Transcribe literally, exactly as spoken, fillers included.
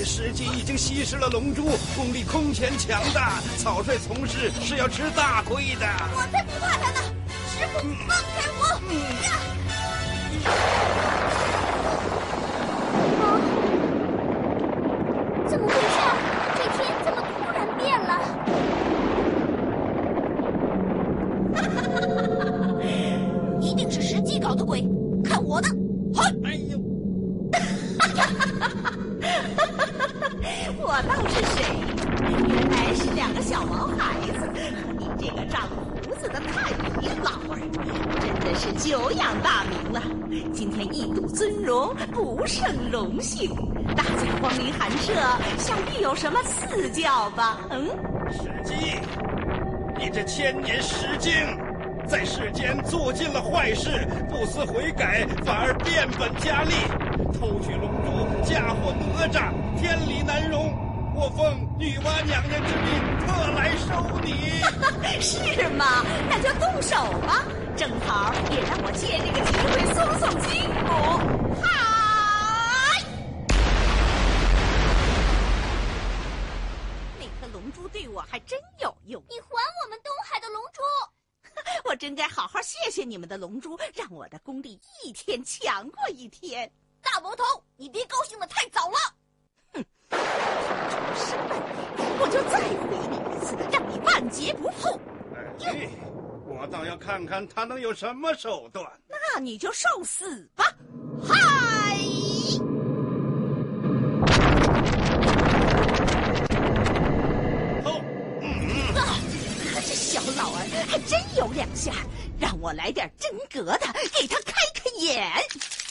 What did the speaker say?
石矶已经稀释了龙珠，功力空前强大，草率从事是要吃大亏的。 我才不怕他呢！师傅，放开我！嗯呀怎么回事？这天怎么突然变了？一定是石矶搞的鬼！看我的！嘿！ 哎呦！ 我倒是谁？原来是两个小毛孩子。你这个长胡子的太乙老儿，真的是久仰大名了。今天一睹尊容，不胜荣幸。大家光临寒舍，想必有什么赐教吧？嗯， 石矶，你这千年石精，在世间做尽了坏事，不思悔改，反而变本加厉，偷取龙珠，嫁祸哪吒，天理难容。我奉女娲娘娘之命，特来收你。 是吗？那就动手吧，正好也让我借这个机会松松筋骨。嗨！那颗龙珠对我还真有用。 你还我们东海的龙珠！ 我真该好好谢谢你们的龙珠，让我的功力一天强过一天。 大魔头，你别高兴得太早了。 哼，生半年我就再毁你一次，让你万劫不复。 哎，我倒要看看他能有什么手段。 那你就受死吧！嗨！ 哦，嗯啊，这小老儿还真有两下，让我来点真格的，给他开开眼。